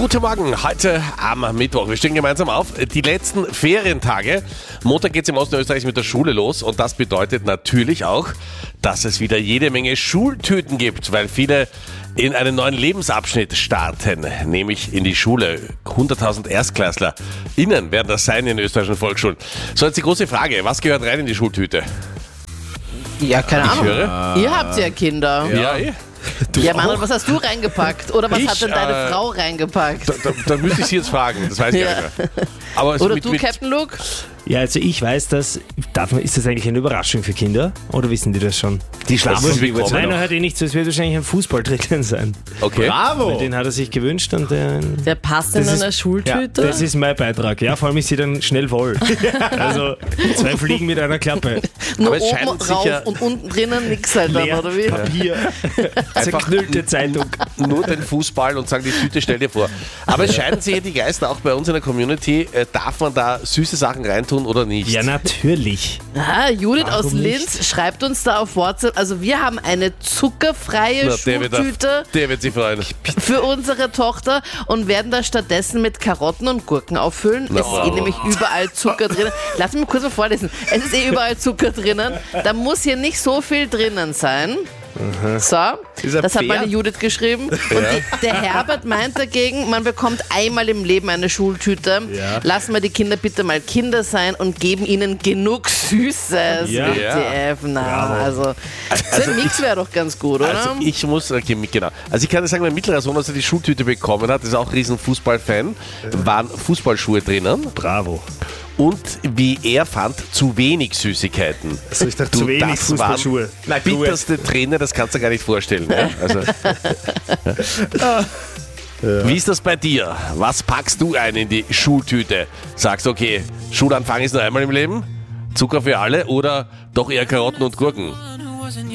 Guten Morgen, heute am Mittwoch. Wir stehen gemeinsam auf. Die letzten Ferientage. Montag geht es im Osten Österreichs mit der Schule los und das bedeutet natürlich auch, dass es wieder jede Menge Schultüten gibt, weil viele in einen neuen Lebensabschnitt starten, nämlich in die Schule. 100.000 Erstklässler innen werden das sein in österreichischen Volksschulen. So, jetzt die große Frage, was gehört rein in die Schultüte? Ja, keine Ahnung. höre. Ihr habt ja Kinder. Ja, Ja, Manuel, was hast du reingepackt? Oder was Ich, hat denn deine Frau reingepackt? Da müsste ich Sie jetzt fragen, das weiß ich Ja. gar nicht mehr. Aber Oder du, Captain Luke? Ja, also ich weiß, ist das eigentlich eine Überraschung für Kinder? Oder wissen die das schon? die schlafen wie Meiner hört eh nicht so, es wird wahrscheinlich ein Fußballtrickern sein. Okay. Weil den hat er sich gewünscht und Der passt in Das ist- eine Schultüte? Ja, das ist mein Beitrag. Ja, vor allem ist sie dann schnell voll. Also 2 Fliegen mit einer Klappe. Nur aber es oben scheint rauf sicher- und unten drinnen nix halt dann, oder wie? Papier, zerknüllte Zeitung. Nur den Fußball und sagen, die Tüte stell dir vor. Aber es scheiden sich ja die Geister auch bei uns in der Community. Darf man da süße Sachen reintun oder nicht? Ja, natürlich. Ah, Judith aus Warum Linz schreibt uns da auf WhatsApp, also wir haben eine zuckerfreie Na, Schultüte der wird sich freuen. für unsere Tochter und werden da stattdessen mit Karotten und Gurken auffüllen. Es ist nämlich überall Zucker drinnen. Lass mich kurz mal vorlesen. Es ist überall Zucker drinnen. Da muss hier nicht so viel drinnen sein. So, Ist er das hat fair? meine Judith geschrieben. Und der Herbert meint dagegen, man bekommt einmal im Leben eine Schultüte. Ja. Lassen wir die Kinder bitte mal Kinder sein und geben ihnen genug Süßes. Ja. WTF, na, also so ein Mix wäre doch ganz gut, oder? Also ich muss, genau. Also ich kann dir sagen, mein mittlerer Sohn, als er die Schultüte bekommen hat, ist auch ein riesen Fußballfan, waren Fußballschuhe drinnen Bravo. und wie er fand, zu wenig Süßigkeiten. Also ich dachte, zu wenig das Fußballschuhe. waren bitterste Träne, das kannst du gar nicht vorstellen. Ne? Also, Wie ist das bei dir? Was packst du ein in die Schultüte? Sagst, okay, Schulanfang ist nur einmal im Leben, Zucker für alle oder doch eher Karotten und Gurken?